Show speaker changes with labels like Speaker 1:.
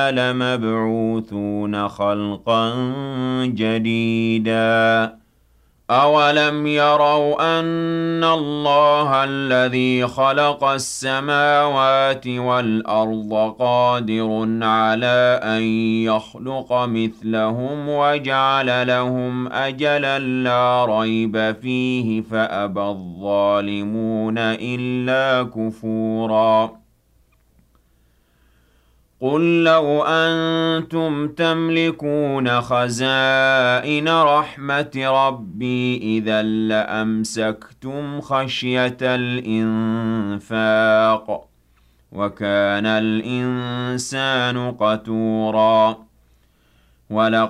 Speaker 1: لمبعوثون خلقا جديدا أولم يروا أن الله الذي خلق السماوات والأرض قادر على أن يخلق مثلهم وجعل لهم أجلا لا ريب فيه فأبى الظالمون إلا كفورا قل لو أنتم تملكون خزائن رحمة ربي إذا لأمسكتم خشية الإنفاق وكان الإنسان قتورا ولقد